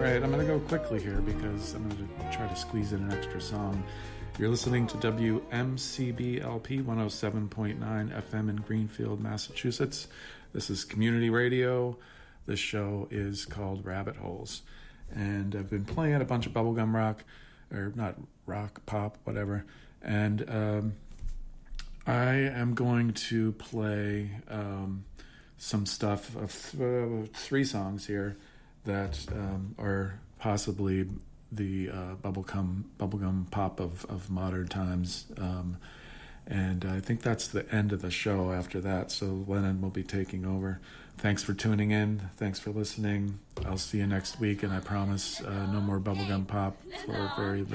right, I'm going to go quickly here because I'm going to try to squeeze in an extra song. You're listening to WMCBLP 107.9 FM in Greenfield, Massachusetts. This is community radio. This show is called Rabbit Holes. And I've been playing a bunch of bubblegum rock, or not rock, pop, whatever. And I am going to play some stuff of three songs here that are possibly the bubblegum pop of modern times. And I think that's the end of the show after that, so Lennon will be taking over. Thanks for tuning in. Thanks for listening. I'll see you next week, and I promise no more bubblegum pop for a very